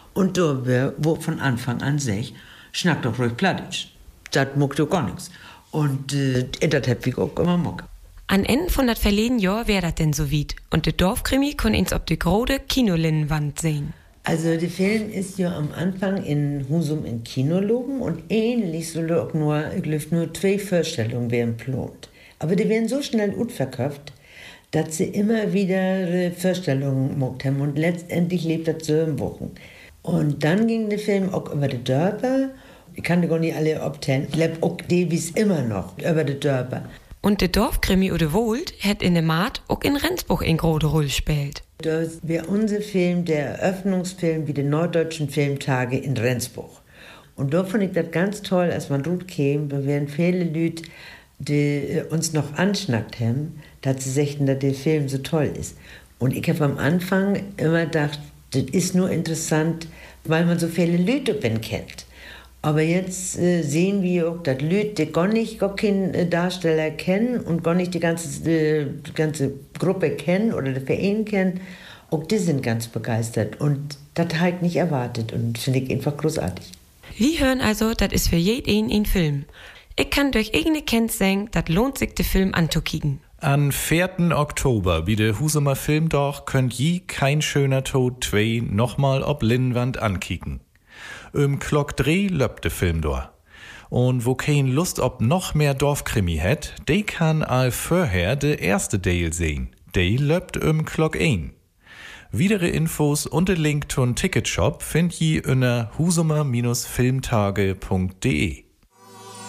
Und da wo von Anfang an sag, schnack doch ruhig Plattdeutsch. Das muckt doch gar nichts. Und das hab ich auch immer muck. An Ende von das verleden Jahr wär das denn so weit. Und der Dorfkrimi kon ins ob die große Kinolinnenwand sehen. Also der Film ist ja am Anfang in Husum in Kino loben und ähnlich soll auch nur 2 Vorstellungen werden geplant. Aber die werden so schnell gut verkauft, dass sie immer wieder Vorstellungen gemacht haben und letztendlich lebt das so in Wochen. Und dann ging der Film auch über die Dörfer. Ich kann gar nicht alle abtellen. Ich glaube auch die wie's immer noch über die Dörfer. Und der Dorfkrimi oder Wohlt hat in der Maat auch in Rendsburg eine große Rolle gespielt. Das wäre unser Film, der Eröffnungsfilm wie die Norddeutschen Filmtage in Rendsburg. Und da fand ich das ganz toll, als man dort käme, da wären viele Leute, die uns noch anschnackt haben, dass sie sagten, dass der Film so toll ist. Und ich habe am Anfang immer gedacht, das ist nur interessant, weil man so viele Leute kennt. Aber jetzt sehen wir auch, dass Leute, die gar keinen Darsteller kennen und gar nicht die ganze Gruppe kennen oder den Verein kennen, auch die sind ganz begeistert. Und das habe ich nicht erwartet und finde ich einfach großartig. Wir hören also, das ist für jeden ein Film. Ich kann durch irgendeine Kennt sagen, das lohnt sich, den Film anzukicken. Am 4. Oktober, wie der Husumer Filmdach, könnt je Kein schöner Tod 2 nochmal ob Leinwand ankicken. Klock 3 löbt der Film da. Und wo kein Lust ob noch mehr Dorfkrimi hat, de kann all vorher de erste Teil sehen. De löbt Klock 1. Widere Infos und den Link zum Ticketshop findet ihr unter husumer-filmtage.de.